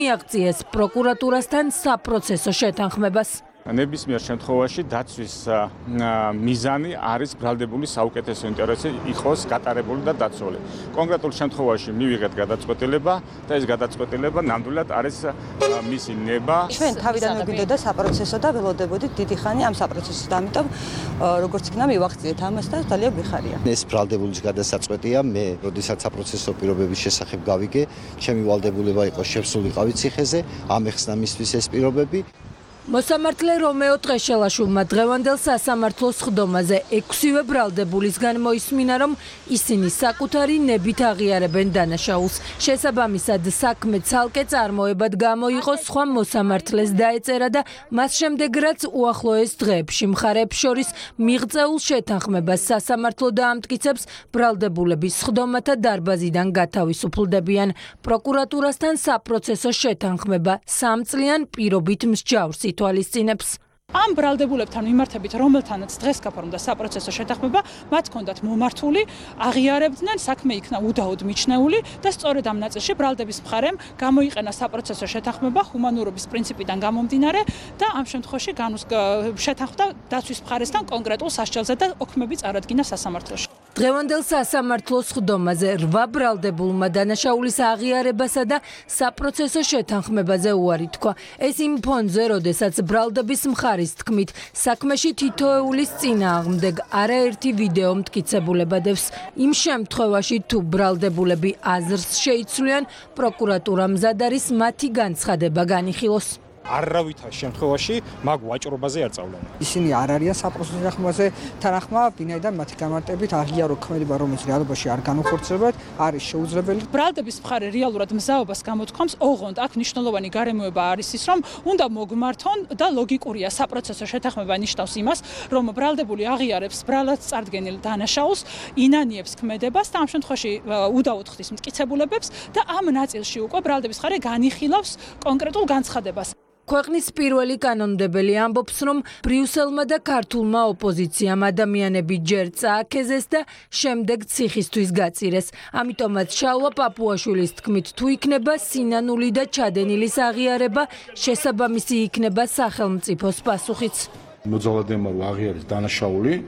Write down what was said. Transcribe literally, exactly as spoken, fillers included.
მიაღწიეს პროკურატურასთან საპროცესო შეთანხმებას. ნებისმიერ შემთხვევაში დაცვის მიზანი არის ბრალდებული საუკეთესო ინტერესი იყოს გატარებული და დაცული. კონკრეტულ შემთხვევაში მივიღეთ გადაწყვეტილება და ეს გადაწყვეტილება ნამდვილად არის მისი ნება. ჩვენ თავიდანვე გვიდოდა საპროცესო და ველოდებოდით დიდი ხანი ამ საპროცესოს და ამიტომ როგორც იქნა მივახციეთ ამას და ძალიან გვიხარია. ეს ბრალდებულის გადასაწყვეტია მე, როდესაც საპროცესო პირობების შესახებ გავიგე, ჩემი ვალდებულება იყო შევსულიყავი ციხეზე, ამეხსნა მისთვის ეს პირობები. მოსამართლე რომეო ტყეშელაშვილმა დღევანდელ სასამართლოს ხდომაზე ექვსივე ბრალდებულისგან მოისმინა, რომ ისინი საკუთარი ნებით აღიარებენ დანაშაულს. შესაბამისად, საქმე ცალკე წარმოებად გამოიღო, სხვა მოსამართლეს დაეწერა და მას შემდეგ რაც უახლოეს დღეებში მხარეებს შორის მიღწეულ შეთანხმებას სასამართლო დაამტკიცებს, ბრალდებულების ხდომათა დარბაზიდან გათავისუფლდებიან. პროკურატურასთან საპროცესო შეთანხმება სამწლიან პირობით მსჯავრს ითვალისწინებს. ამ ბრალდებულებთან მიმართებით, რომელთანაც დღეს გაფორმდა საპროცესო შეთანხმება, მათ ჰქონდათ მომართული, აღიარებდნენ, საქმე იქნა უდაოდ მიჩნეული და სწორედ ამ ნაწილში ბრალდების მხარემ გამოიყენა საპროცესო შეთანხმება ჰუმანურობის პრინციპიდან გამომდინარე და ამ შემთხვევაში შეთანხმდა დაცვის მხარესთან კონკრეტულ სასჯელზე და ოქმები წარადგინა სასამართლოში. დღევანდელ სასამართლოს ხდომაზე რვა ბრალდებულმა დანაშაულის აღიარებასა და საპროცესო შეთანხმებაზე უარი თქვა. ეს იმ ფონზე, როდესაც ბრალდების მხარის თქმით, საქმეში თითოეულის წინააღმდეგ არაერთი ვიდეო მტკიცებულება დევს. იმ შემთხვევაში, თუ ბრალდებულები აზრს შეიცვლიან, პროკურატურა მზად არის მათი განცხადება განიხილოს. არავითარ შემთხვევაში მაგ ვაჭრობაზე არ წავლენ. ისინი არ არიან საპროცესო შეთანხმებაზე თანახმა, ვინაიდან მათი გამარტებით აღიარო ქმედება, რომელიც რეალობაში არ განუხორციელებად, არის შეუძლებელი. ბრალდების მხარე რეალურად მზაობას გამოთქვამს, ოღონდ აქ მნიშვნელოვანი გარემოება არის ის, რომ უნდა მოგმართონ და ლოგიკურია საპროცესო შეთანხმება ნიშნავს იმას, რომ ბრალდებული აღიარებს ბრალად წარდგენილ დანაშაულს, ინანიებს ქმედებას და ამ შემთხვევაში უდაოდ ხდის მტკიცებულებებს და ამ ნაწილში უკვე ბრალდების მხარე განიხილავს კონკრეტულ განცხადებას. ქვეყნის პირველი კანონმდებელი ამბობს, რომ ბრიუსელმა და ქართულმა ოპოზიციამ ადამიანები ჯერ წააქეზეს და შემდეგ ციხისთვის გაწირეს. ამიტომაც შალვა პაპუაშვილის თქმით, თუ იქნება სინანული და ჩადენილის აღიარება, შესაბამისი იქნება სახელმწიფოს პასუხიც. მოძალადემა რო აღიარეს დანაშაული,